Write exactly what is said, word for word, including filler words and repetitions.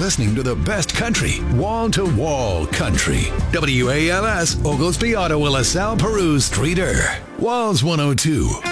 listening to the best country, wall-to-wall country. W A L S, Oglesby, Ottawa, LaSalle, Peru, Streeter. Walls one oh two.